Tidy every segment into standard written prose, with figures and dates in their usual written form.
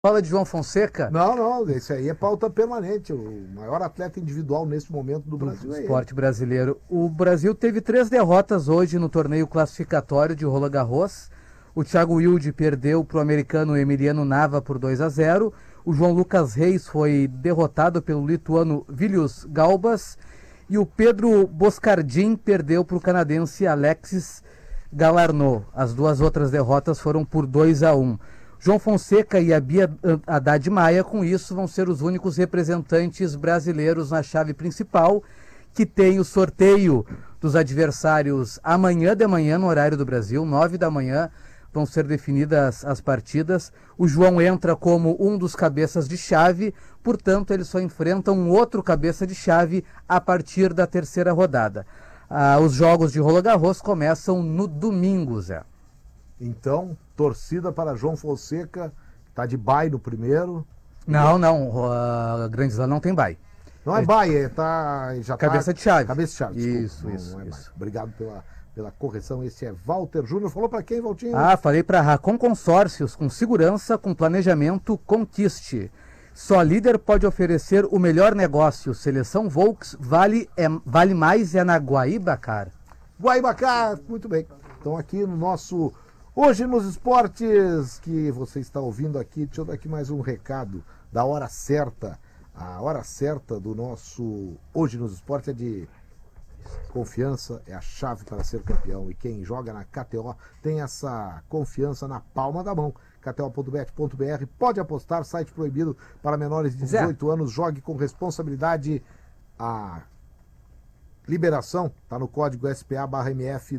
Fala de João Fonseca. Não, esse aí é pauta permanente. O maior atleta individual nesse momento do Brasil é ele. Esporte brasileiro. O Brasil teve 3 derrotas hoje no torneio classificatório de Roland Garros. O Thiago Wilde perdeu para o americano Emiliano Nava por 2-0. O João Lucas Reis foi derrotado pelo lituano Vilius Galbas. E o Pedro Boscardin perdeu para o canadense Alexis Galarneau. As duas outras derrotas foram por 2-1. João Fonseca e a Bia Haddad Maia, com isso, vão ser os únicos representantes brasileiros na chave principal, que tem o sorteio dos adversários amanhã de manhã, no horário do Brasil, 9 da manhã, vão ser definidas as partidas. O João entra como um dos cabeças de chave, portanto, eles só enfrentam um outro cabeça de chave a partir da terceira rodada. Os jogos de Roland Garros começam no domingo, Zé. Então, torcida para João Fonseca, está de bye no primeiro. Não, a Grande Slam não tem bye. Não é bye, já cabeça de chave. Cabeça de chave, Isso. Obrigado pela correção. Esse é Walter Júnior. Falou para quem, Valtinho? Falei para Racon Consórcios, com segurança, com planejamento, conquiste. Só líder pode oferecer o melhor negócio. Seleção Volks, vale mais é na Guaibacar. Guaibacar, muito bem. Então aqui no nosso... Hoje nos esportes que você está ouvindo aqui, deixa eu dar aqui mais um recado da hora certa. A hora certa do nosso Hoje nos esportes é de confiança, é a chave para ser campeão. E quem joga na KTO tem essa confiança na palma da mão. KTO.bet.br, pode apostar, site proibido para menores de 18 anos, jogue com responsabilidade. A liberação está no código SPA/MF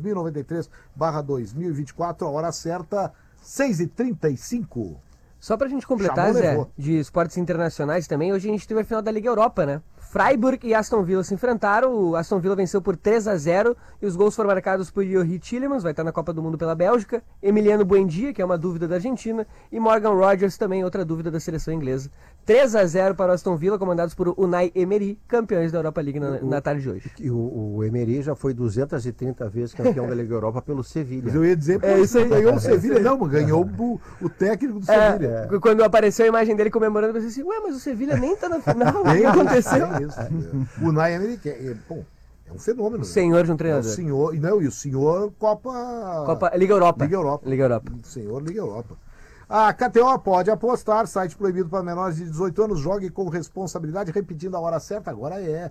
2093/2024, a hora certa, 6h35. Só pra gente completar, Chamou, Zé, levou. de esportes internacionais também, hoje a gente teve a final da Liga Europa, né? Freiburg e Aston Villa se enfrentaram, o Aston Villa venceu por 3-0 e os gols foram marcados por Youri Tielemans, vai estar na Copa do Mundo pela Bélgica, Emiliano Buendia, que é uma dúvida da Argentina, e Morgan Rogers, também outra dúvida da seleção inglesa. 3-0 para o Aston Villa, comandados por Unai Emery, campeões da Europa League na tarde de hoje. O Emery já foi 230 vezes campeão da Liga Europa pelo Sevilha. Mas eu ia dizer, isso aí. ganhou o Sevilha, não, ganhou o técnico do Sevilha. Quando apareceu a imagem dele comemorando, eu pensei assim, mas o Sevilha nem tá na final, o que aconteceu? O Unai Emery é um fenômeno. O senhor de um É o treinador. senhor, e o senhor Liga Europa. Liga Europa. Liga Europa. Senhor Liga Europa. A KTO pode apostar, site proibido para menores de 18 anos, jogue com responsabilidade, repetindo a hora certa, agora é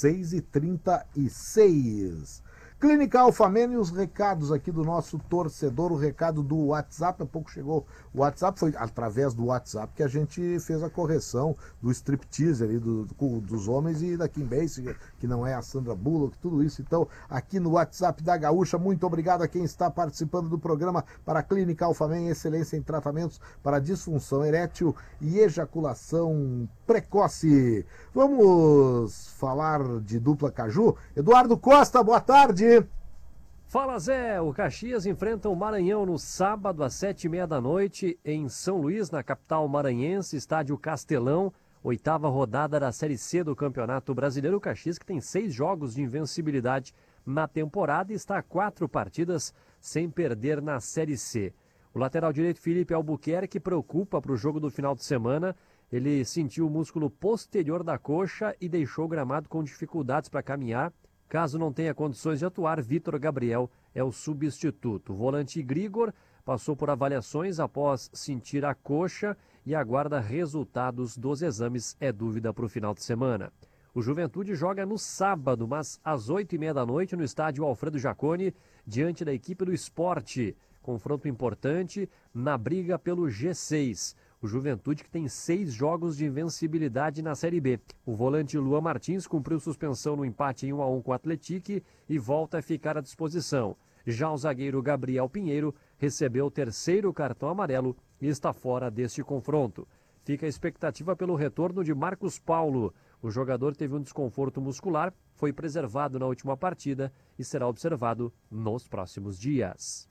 6h36. Clínica Alfameno e os recados aqui do nosso torcedor, o recado do WhatsApp, há pouco chegou o WhatsApp, foi através do WhatsApp que a gente fez a correção do striptease ali dos homens e da Kim Basinger, que não é a Sandra Bullock, tudo isso. Então, aqui no WhatsApp da Gaúcha, muito obrigado a quem está participando do programa para a Clínica Alfameno, excelência em tratamentos para disfunção erétil e ejaculação precoce. Vamos falar de dupla Caju? Eduardo Costa, boa tarde. Fala Zé, o Caxias enfrenta o Maranhão no sábado às 7h30 da noite em São Luís, na capital maranhense, estádio Castelão, 8ª rodada da Série C do Campeonato Brasileiro. O Caxias que tem 6 jogos de invencibilidade na temporada e está a 4 partidas sem perder na Série C. O lateral direito Felipe Albuquerque preocupa para o jogo do final de semana. Ele sentiu o músculo posterior da coxa e deixou o gramado com dificuldades para caminhar. Caso não tenha condições de atuar, Vitor Gabriel é o substituto. O volante Grigor passou por avaliações após sentir a coxa e aguarda resultados dos exames. É dúvida para o final de semana. O Juventude joga no sábado, mas às 8h30 da noite no estádio Alfredo Jaconi, diante da equipe do Sport. Confronto importante na briga pelo G6. O Juventude que tem 6 jogos de invencibilidade na Série B. O volante Luan Martins cumpriu suspensão no empate em 1-1 com o Atlético e volta a ficar à disposição. Já o zagueiro Gabriel Pinheiro recebeu o 3º cartão amarelo e está fora deste confronto. Fica a expectativa pelo retorno de Marcos Paulo. O jogador teve um desconforto muscular, foi preservado na última partida e será observado nos próximos dias.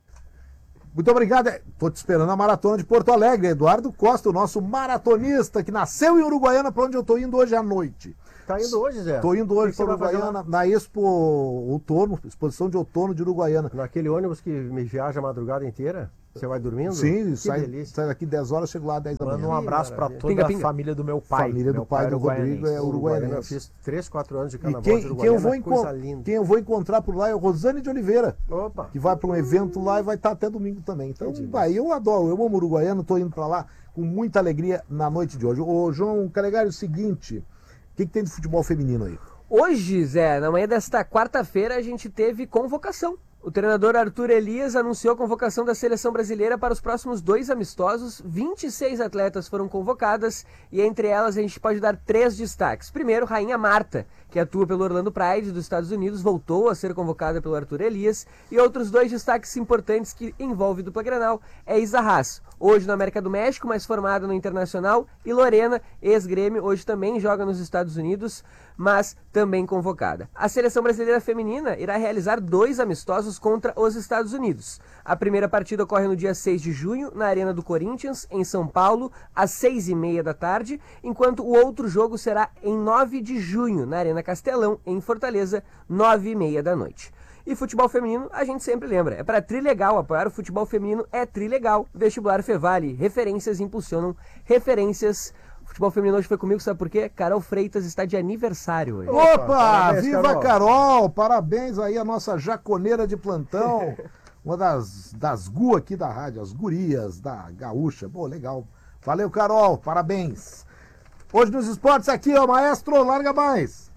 Muito obrigado. Estou te esperando a maratona de Porto Alegre. Eduardo Costa, o nosso maratonista que nasceu em Uruguaiana, para onde eu estou indo hoje à noite. Tá indo hoje, Zé? Estou indo hoje O que para você vai fazer Uruguaiana, na Expo Outono, exposição de outono de Uruguaiana. Naquele ônibus que me viaja a madrugada inteira? Você vai dormindo? Sim, Que sai delícia. daqui 10 horas, chego lá 10 da Manda manhã. um abraço para maravilha. toda Pinga, a família do meu pai. Família do Meu pai do uruguaianense. Rodrigo é Uruguaiana, eu uruguaianense. fiz 3, 4 anos de E carnaval quem, de quem, eu vou Uruguaiana, coisa linda. quem eu vou encontrar por lá é o Rosane de Oliveira, Opa! que vai para um evento lá e vai estar até domingo também. Então, Entendi. vai, eu adoro, eu amo uruguaiano, estou indo para lá com muita alegria na noite de hoje. Ô, João Calegari, é o seguinte, o que tem de futebol feminino aí? Hoje, Zé, na manhã desta quarta-feira, a gente teve convocação. O treinador Arthur Elias anunciou a convocação da seleção brasileira para os próximos 2 amistosos. 26 atletas foram convocadas e entre elas a gente pode dar 3 destaques. Primeiro, Rainha Marta, que atua pelo Orlando Pride dos Estados Unidos, voltou a ser convocada pelo Arthur Elias. E outros 2 destaques importantes que envolve dupla Grenal é Isa Haas, hoje no América do México, mas formada no Internacional, e Lorena, ex-Grêmio, hoje também joga nos Estados Unidos, mas também convocada. A seleção brasileira feminina irá realizar 2 amistosos contra os Estados Unidos. A primeira partida ocorre no dia 6 de junho, na Arena do Corinthians, em São Paulo, às 6h30 da tarde, enquanto o outro jogo será em 9 de junho, na Arena Castelão, em Fortaleza, 9h30 da noite. E futebol feminino, a gente sempre lembra, é para Trilegal, apoiar o futebol feminino é Trilegal. Vestibular Fevale, referências impulsionam referências. Futebol feminino hoje foi comigo, sabe por quê? Carol Freitas está de aniversário hoje. Opa, parabéns, viva Carol. Parabéns aí a nossa jaconeira de plantão, uma das gu aqui da rádio, as gurias da Gaúcha. Pô, legal. Valeu, Carol, parabéns. Hoje nos esportes aqui, ó, maestro, larga mais.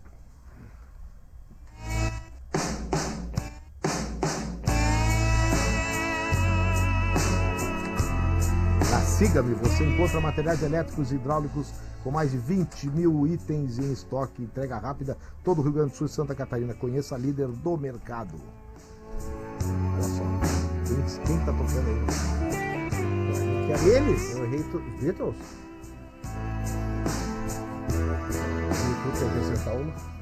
Na Siga-me você encontra materiais elétricos e hidráulicos com mais de 20 mil itens em estoque, entrega rápida, todo o Rio Grande do Sul e Santa Catarina. Conheça a líder do mercado. Olha só, quem tá tocando aí? Que é eles? Eu errei tudo. Beatles? Tu quer acrescentar uma?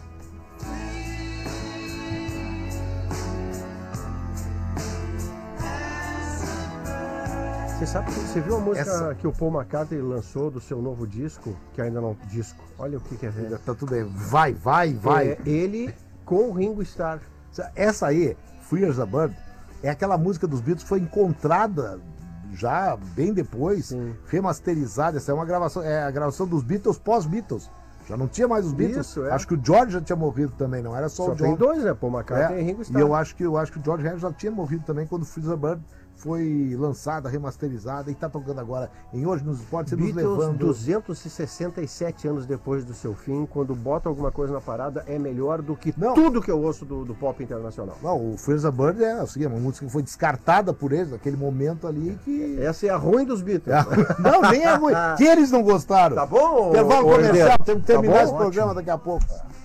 Você viu a música que o Paul McCartney lançou do seu novo disco? Que ainda não... Disco. Olha o que é velho. Tá tudo bem. Vai. É ele com o Ringo Starr. Essa aí, Free as a Bird, é aquela música dos Beatles que foi encontrada já bem depois, Sim. remasterizada. Essa é uma gravação, é a gravação dos Beatles pós-Beatles. Já não tinha mais os Beatles. Isso, é. Acho que o George já tinha morrido também, não era só o Só tem John. 2, né? Paul McCartney e Ringo E Starr. eu acho que o George Harrison já tinha morrido também quando Free as a Bird foi lançada, remasterizada e tá tocando agora em Hoje nos Esportes, nos Beatles, levando... 267 anos depois do seu fim, quando bota alguma coisa na parada, é melhor do que Não. tudo que eu ouço do pop internacional. Não, o Free as a Bird é assim, uma música que foi descartada por eles naquele momento ali que... Essa é a ruim dos Beatles. Não, nem é ruim. Que eles não gostaram. Tá bom? Intervalo ô comercial, herdeiro? temos que terminar Tá bom? esse programa daqui a pouco.